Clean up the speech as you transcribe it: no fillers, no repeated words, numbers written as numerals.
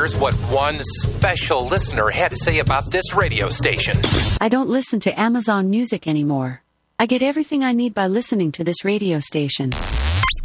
Here's what one special listener had to say about this radio station. I don't listen to Amazon Music anymore. I get everything I need by listening to this radio station.